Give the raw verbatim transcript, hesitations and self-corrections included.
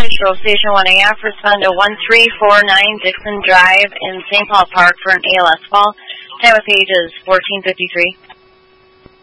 Central Station one A F, respond to one three four nine Dixon Drive in Saint Paul Park for an A L S call. Time of page is fourteen fifty-three.